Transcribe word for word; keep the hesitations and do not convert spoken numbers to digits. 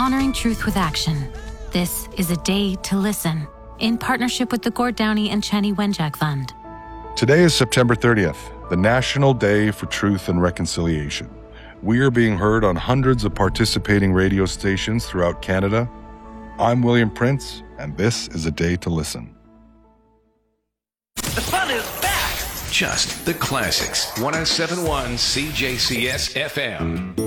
honoring truth with action. This is A Day to Listen, in partnership with the Gord Downey and Chenny Wenjack Fund. Today is September thirtieth, the National Day for Truth and Reconciliation. We are being heard on hundreds of participating radio stations throughout Canada. I'm William Prince, and this is A Day to Listen. The fun is back! Just the classics. one oh seven point one C J C S F M.